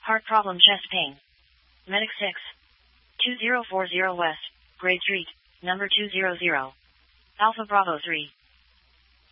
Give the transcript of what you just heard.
Heart problem, chest pain. Medic 6. 2040 West, Grade Street, number 200. Alpha Bravo 3.